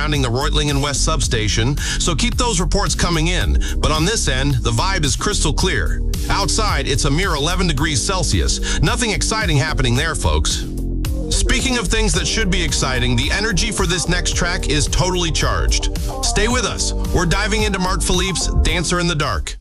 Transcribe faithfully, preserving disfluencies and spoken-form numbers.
surrounding the Reutlingen West substation, so keep those reports coming in. But on this end, the vibe is crystal clear. Outside, it's a mere eleven degrees Celsius. Nothing exciting happening there, folks. Speaking of things that should be exciting, the energy for this next track is totally charged. Stay with us. We're diving into Mark Philippe's Dancer in the Dark.